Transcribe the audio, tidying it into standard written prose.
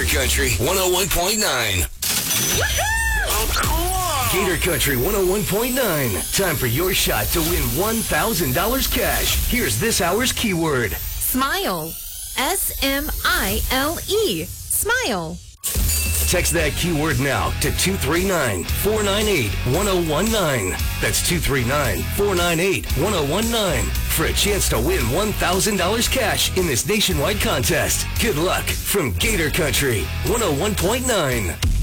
Gator Country 101.9. Oh, cool. Gator Country 101.9. Time for your shot to win $1,000 cash. Here's this hour's keyword. Smile. S-M-I-L-E. Smile. Text that keyword now to 239-498-1019. That's 239-498-1019 for a chance to win $1,000 cash in this nationwide contest. Good luck from Gator Country 101.9.